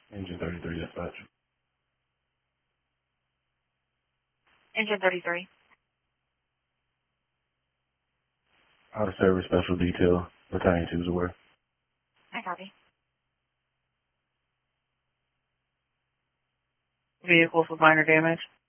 Engine 33 dispatch. Engine 33. Out of service special detail. Battalion 2 is aware. I copy. Vehicles with minor damage.